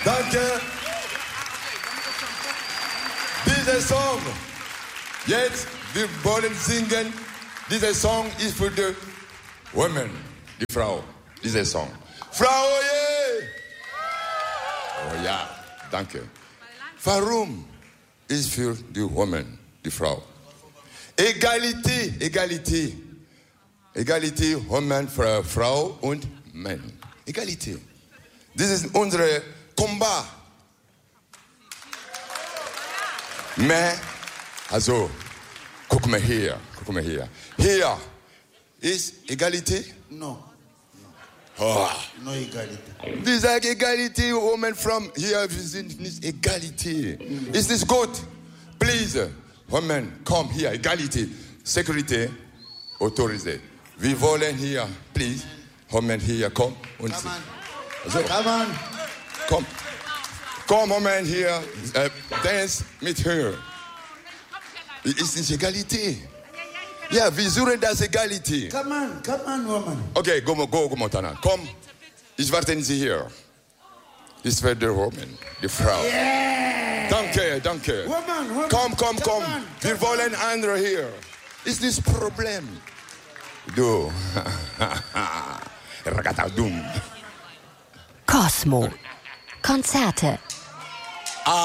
Danke. Dieser Song, jetzt, wir wollen singen. Dieser Song ist für die Women, die Frau. Dieser Song. Frau, yeah. Oh ja, danke. Warum ist für die Women, die Frau? Egalité, Egalité. Egalité, Women, Frau und Mann. Egalité. Das ist unser Combat. Mais, also, guck mal hier. Hier ist Egalité? No. Oh. No Egalité. Wir sagen Egalité, Women from hier, wir sind nicht Egalité. Ist das gut? Please, Women, komm hier, Egalité. Security, autorisé. Wir wollen hier, please, Women hier, komm. Und Come on. also, Come on. komm. Komm, Women hier, dance mit her. Ist nicht Egalité. Ja, wir suchen das Egalité. Come on, woman. Okay, go, Montana. Komm, ich warte Sie hier. Das wird der Woman, die Frau. Yeah. Danke. Woman. Komm. Come Wir wollen andere hier. Ist das Problem? Du. Ragagadum. Cosmo. Konzerte